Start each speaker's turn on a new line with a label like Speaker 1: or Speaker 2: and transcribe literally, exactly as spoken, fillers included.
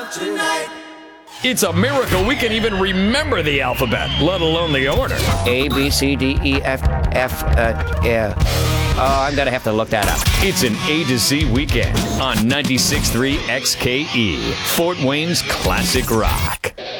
Speaker 1: love tonight.
Speaker 2: It's a miracle we can even remember the alphabet, let alone the order.
Speaker 3: A, B, C, D, E, F, F, uh, yeah. Oh, I'm gonna have to look that up.
Speaker 2: It's an A to Z weekend on ninety-six point three X K E, Fort Wayne's classic rock.